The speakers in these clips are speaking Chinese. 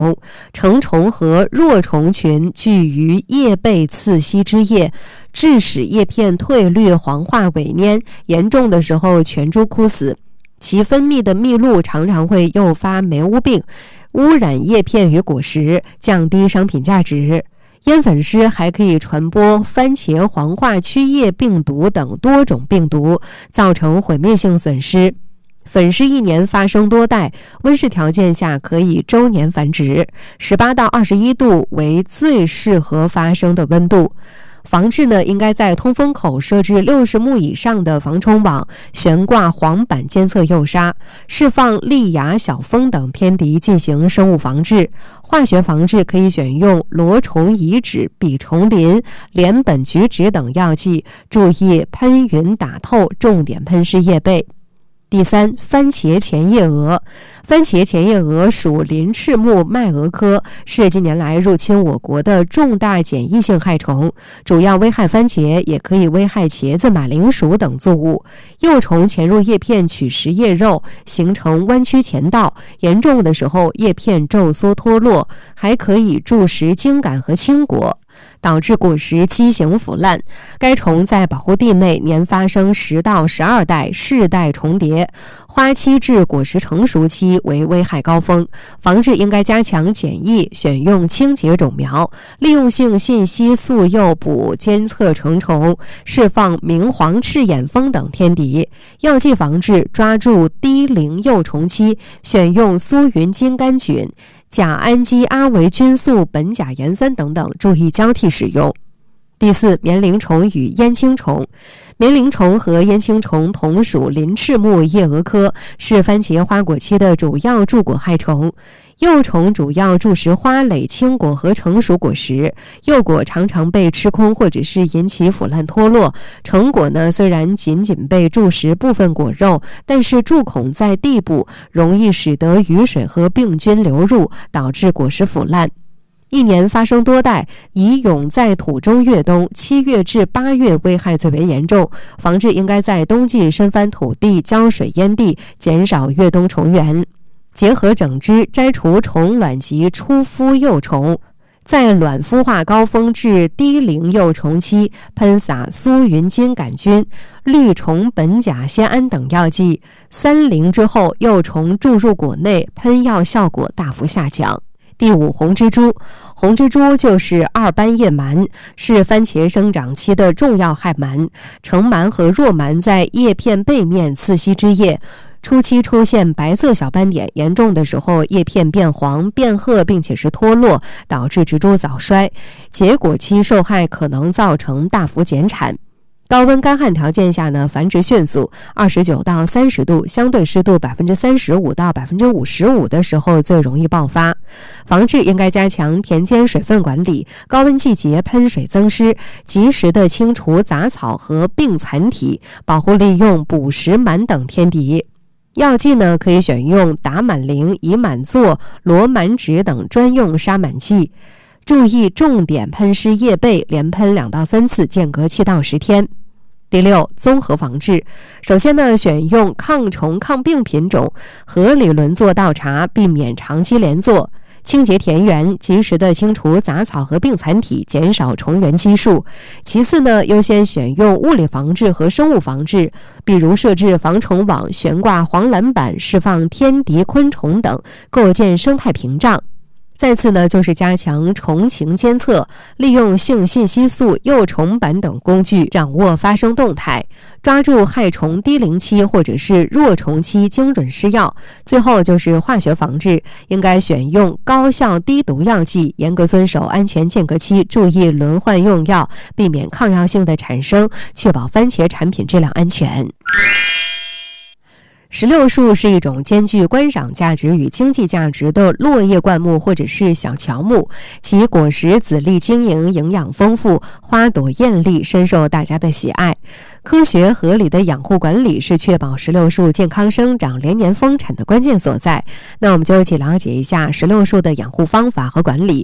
成虫和若虫群聚于叶背刺吸之叶，致使叶片褪绿、黄化、萎蔫，严重的时候全株枯死。其分泌的蜜露常常会诱发霉污病，污染叶片与果实，降低商品价值。烟粉虱还可以传播番茄黄化曲叶病毒等多种病毒，造成毁灭性损失。粉虱一年发生多代，温室条件下可以周年繁殖，18到21度为最适合发生的温度。防治呢，应该在通风口设置60目以上的防虫网，悬挂黄板监测诱杀，释放利牙、小蜂等天敌进行生物防治。化学防治可以选用罗虫乙酯、吡虫啉、联苯菊酯等药剂，注意喷匀打透，重点喷施叶背。第三，番茄前叶蛾。番茄前叶蛾属鳞翅目麦蛾科，是近年来入侵我国的重大检疫性害虫，主要危害番茄，也可以危害茄子、马铃薯等作物。幼虫潜入叶片取食叶肉，形成弯曲前道，严重的时候叶片皱缩脱落，还可以蛀食茎秆和青果，导致果实畸形腐烂。该虫在保护地内年发生10到12代，世代重叠，花期至果实成熟期为危害高峰。防治应该加强检疫，选用清洁种苗，利用性信息素诱捕监测成虫，释放明黄赤眼蜂等天敌。药剂防治抓住低龄幼虫期，选用苏云金杆菌、甲氨基阿维菌素、苯甲盐酸等等，注意交替使用。第四，棉铃虫与烟青虫。棉铃虫和烟青虫同属鳞翅目叶蛾科，是番茄花果期的主要蛀果害虫。幼虫主要蛀食花蕾、青果和成熟果实，幼果常常被吃空或者是引起腐烂脱落。成果呢，虽然仅仅被蛀食部分果肉，但是蛀孔在地部，容易使得雨水和病菌流入，导致果实腐烂。一年发生多代，以蛹在土中越冬，7月至8月危害最为严重。防治应该在冬季深翻土地、浇水淹地，减少越冬虫源。结合整枝摘除虫卵及初孵幼虫，在卵孵化高峰至低龄幼虫期，喷洒苏云金杆菌、绿虫苯甲酰胺等药剂。3龄之后，幼虫注入果内，喷药效果大幅下降。第五，红蜘蛛。红蜘蛛就是2斑叶螨，是番茄生长期的重要害螨。成螨和弱螨在叶片背面刺吸枝叶，初期出现白色小斑点，严重的时候叶片变黄、变褐，并且是脱落，导致植株早衰。结果期受害可能造成大幅减产。高温干旱条件下呢，繁殖迅速，29到30度，相对湿度35%到55%的时候最容易爆发。防治应该加强田间水分管理，高温季节喷水增湿，及时的清除杂草和病残体，保护利用捕食螨等天敌。药剂呢，可以选用达满灵、乙满唑、罗满酯等专用杀螨剂。注意重点喷施叶背，连喷2到3次，间隔7到10天。第六，综合防治。首先呢，选用抗虫抗病品种，合理轮作倒插，避免长期连作。清洁田园，及时的清除杂草和病残体，减少虫源基数。其次呢，优先选用物理防治和生物防治，比如设置防虫网、悬挂黄蓝板、释放天敌昆虫等，构建生态屏障。再次呢，就是加强虫情监测，利用性信息素、幼虫板等工具，掌握发生动态，抓住害虫低龄期或者是弱虫期，精准施药。最后就是化学防治，应该选用高效低毒药剂，严格遵守安全间隔期，注意轮换用药，避免抗药性的产生，确保番茄产品质量安全。石榴树是一种兼具观赏价值与经济价值的落叶灌木或者是小乔木，其果实籽粒晶莹，营养丰富，花朵艳丽，深受大家的喜爱。科学合理的养护管理是确保石榴树健康生长、连年丰产的关键所在。那我们就一起了解一下石榴树的养护方法和管理。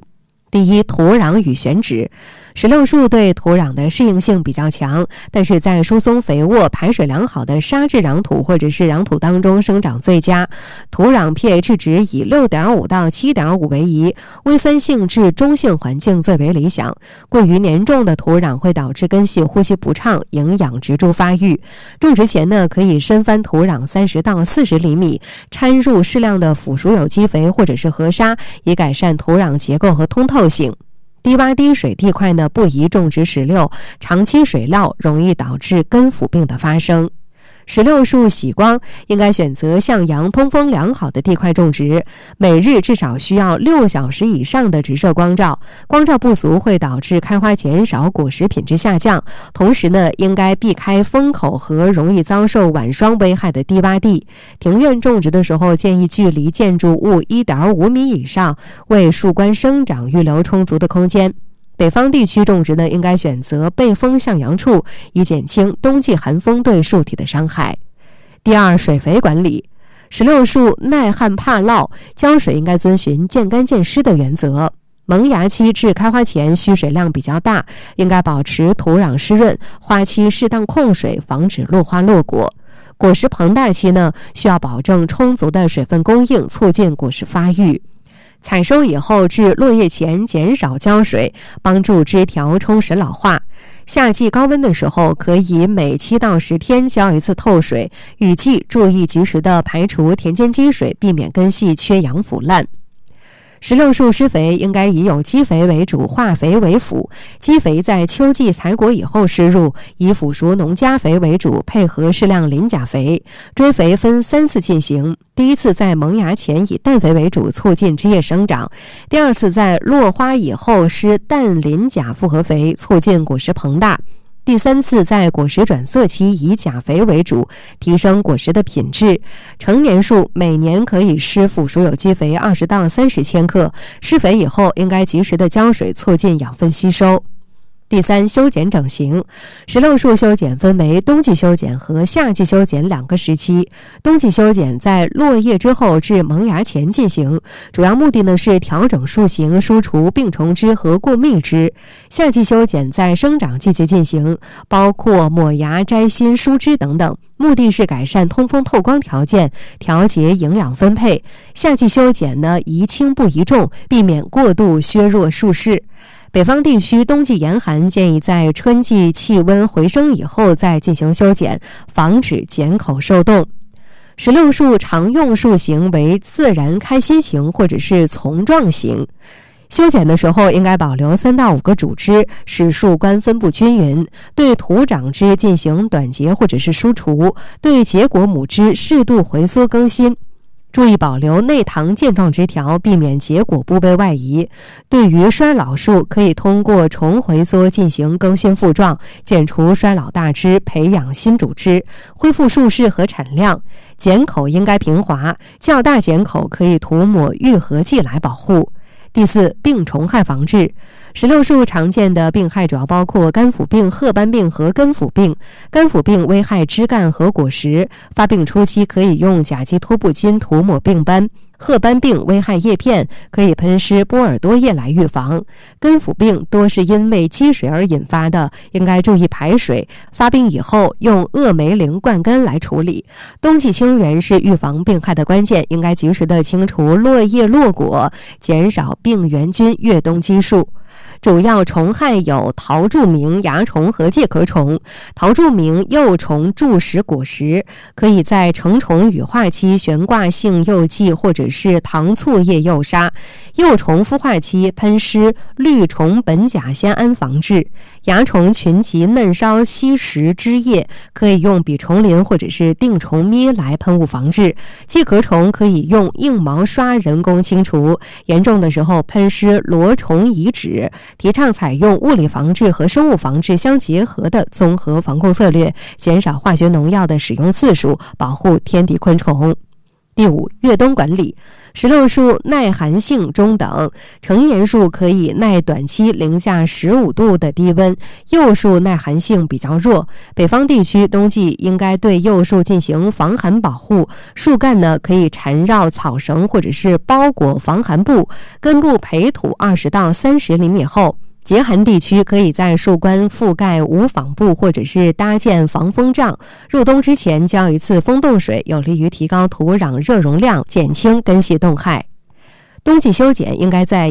第一，土壤与选址。石榴树对土壤的适应性比较强，但是在疏松肥沃、排水良好的沙质壤土或者是壤土当中生长最佳。土壤 pH 值以 6.5 到 7.5 为宜，微酸性至中性环境最为理想。过于黏重的土壤会导致根系呼吸不畅，影响植株发育。种植前呢，可以深翻土壤30到40厘米，掺入适量的腐熟有机肥或者是河沙，以改善土壤结构和通透性。低洼低水地块呢，不宜种植石榴，长期水涝容易导致根腐病的发生。石榴树喜光，应该选择向阳、通风良好的地块种植，每日至少需要6小时以上的直射光照，光照不足会导致开花减少、果实品质下降。同时呢，应该避开风口和容易遭受晚霜危害的低洼地。庭院种植的时候，建议距离建筑物 1.5 米以上，为树冠生长预留充足的空间。北方地区种植呢，应该选择背风向阳处，以减轻冬季寒风对树体的伤害。第二，水肥管理。石榴树耐旱怕涝，浇水应该遵循见干见湿的原则。萌芽期至开花前需水量比较大，应该保持土壤湿润，花期适当控水，防止落花落果。果实膨大期呢，需要保证充足的水分供应，促进果实发育。采收以后至落叶前减少浇水，帮助枝条充实老化。夏季高温的时候，可以每7到10天浇一次透水。雨季注意及时的排除田间积水，避免根系缺氧腐烂。石榴树施肥应该以有机肥为主，化肥为辅。基肥在秋季采果以后施入，以腐熟农家肥为主，配合适量磷钾肥。追肥分3次进行，第一次在萌芽前以氮肥为主，促进枝叶生长；第二次在落花以后施氮磷钾复合肥，促进果实膨大；第3次在果实转色期以钾肥为主，提升果实的品质。成年树每年可以施腐熟有机肥20到30千克，施肥以后应该及时的浇水，促进养分吸收。第三，修剪整形。石榴树修剪分为冬季修剪和夏季修剪2个时期。冬季修剪在落叶之后至萌芽前进行，主要目的呢是调整树形，疏除病虫枝和过密枝。夏季修剪在生长季节进行，包括抹芽、摘心、疏枝等等，目的是改善通风透光条件，调节营养分配。夏季修剪呢宜轻不宜重，避免过度削弱树势。北方地区冬季严寒，建议在春季气温回升以后再进行修剪，防止剪口受冻。石榴树常用树形为自然开心型或者是丛状型。修剪的时候应该保留3到5个主枝，使树冠分布均匀，对土长枝进行短截或者是疏除，对结果母枝适度回缩更新。注意保留内堂健壮枝条，避免结果部被外移。对于衰老树，可以通过重回缩进行更新复壮，剪除衰老大枝，培养新主枝，恢复树势和产量。剪口应该平滑，较大剪口可以涂抹愈合剂来保护。第四，病虫害防治。石榴树常见的病害主要包括干腐病、褐斑病和根腐病。干腐病危害枝干和果实，发病初期可以用甲基托布巾涂抹病斑。褐斑病危害叶片，可以喷施波尔多液来预防。根腐病多是因为积水而引发的，应该注意排水。发病以后用恶霉灵灌根来处理。冬季清源是预防病害的关键，应该及时的清除落叶落果，减少病原菌越冬基数。主要虫害有桃柱鸣、蚜虫和介壳虫。桃柱鸣幼虫蛀食果实，可以在成虫羽化期悬挂性诱剂或者是糖醋叶诱杀。幼虫孵化期喷施绿虫苯甲酰胺防治。蚜虫群集嫩梢吸食枝叶，可以用吡虫林或者是定虫咪来喷雾防治。介壳虫可以用硬毛刷人工清除，严重的时候喷施罗虫乙酯。提倡采用物理防治和生物防治相结合的综合防控策略，减少化学农药的使用次数，保护天敌昆虫。 第5，越冬管理。石榴树耐寒性中等，成年树可以耐短期零下15度的低温，幼树耐寒性比较弱。北方地区冬季应该对幼树进行防寒保护，树干呢可以缠绕草绳或者是包裹防寒布，根部培土20到30厘米厚。极寒地区可以在树冠覆盖无纺布或者是搭建防风帐。入冬之前浇一次风冻水，有利于提高土壤热容量，减轻根系冻害。冬季修剪应该在